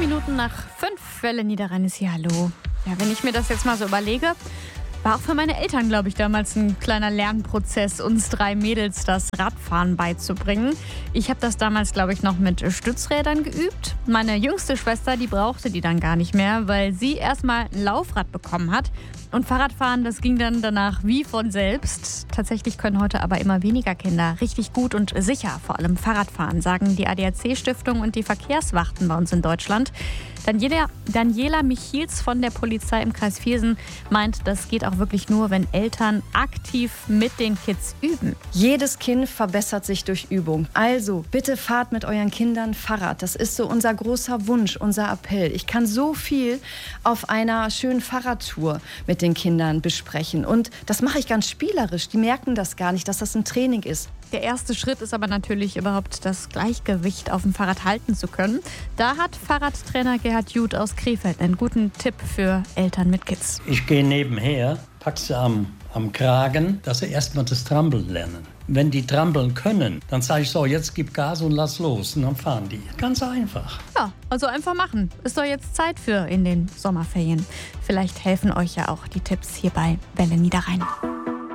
Minuten nach 5, Welle Niederrhein ist hier, hallo. Ja, wenn ich mir das jetzt mal so überlege, war auch für meine Eltern, glaube ich, damals ein kleiner Lernprozess, uns 3 Mädels das Radfahren beizubringen. Ich habe das damals, glaube ich, noch mit Stützrädern geübt. Meine jüngste Schwester, die brauchte die dann gar nicht mehr, weil sie erstmal ein Laufrad bekommen hat. Und Fahrradfahren, das ging dann danach wie von selbst. Tatsächlich können heute aber immer weniger Kinder richtig gut und sicher vor allem Fahrradfahren, sagen die ADAC-Stiftung und die Verkehrswachten bei uns in Deutschland. Daniela Michiels von der Polizei im Kreis Viersen meint, das geht auch wirklich nur, wenn Eltern aktiv mit den Kids üben. Jedes Kind verbessert sich durch Übung. Also bitte fahrt mit euren Kindern Fahrrad. Das ist so unser großer Wunsch, unser Appell. Ich kann so viel auf einer schönen Fahrradtour mit den Kindern besprechen. Und das mache ich ganz spielerisch. Die merken das gar nicht, dass das ein Training ist. Der erste Schritt ist aber natürlich überhaupt das Gleichgewicht auf dem Fahrrad halten zu können. Da hat Fahrradtrainer Gerhard Jud aus Krefeld einen guten Tipp für Eltern mit Kids. Ich gehe nebenher, pack sie am Kragen, dass sie erstmal das Trampeln lernen. Wenn die trampeln können, dann sage ich so, jetzt gib Gas und lass los. Und dann fahren die. Ganz einfach. Ja, also einfach machen. Ist doch jetzt Zeit für in den Sommerferien. Vielleicht helfen euch ja auch die Tipps hier bei Welle Niederrhein.